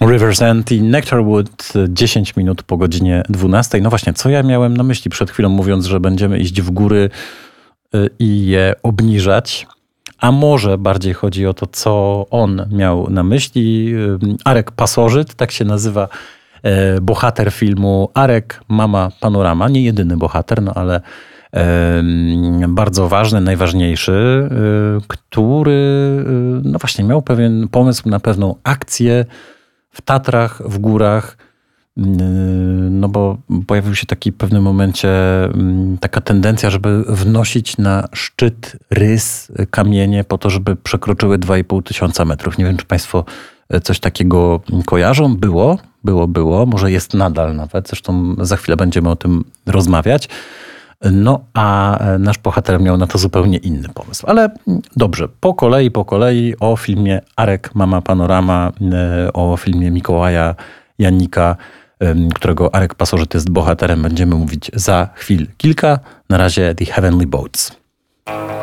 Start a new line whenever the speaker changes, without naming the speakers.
River's End i Nectarwood 10 minut po godzinie 12. No właśnie, co ja miałem na myśli przed chwilą, mówiąc, że będziemy iść w góry i je obniżać. A może bardziej chodzi o to, co on miał na myśli. Arek Pasożyt, tak się nazywa bohater filmu Arek, Mama, Panorama. Nie jedyny bohater, no ale bardzo ważny, najważniejszy, który no właśnie miał pewien pomysł na pewną akcję w Tatrach, w górach, no bo pojawił się taki w pewnym momencie taka tendencja, żeby wnosić na szczyt rys kamienie po to, żeby przekroczyły 2500 metrów. Nie wiem, czy Państwo coś takiego kojarzą. Było. Może jest nadal nawet. Zresztą za chwilę będziemy o tym rozmawiać. No a nasz bohater miał na to zupełnie inny pomysł. Ale dobrze, po kolei o filmie Arek, Mama, Panorama, o filmie Mikołaja Jannika, którego Arek Pasożyt jest bohaterem, będziemy mówić za chwil kilka. Na razie The Heavenly Boats.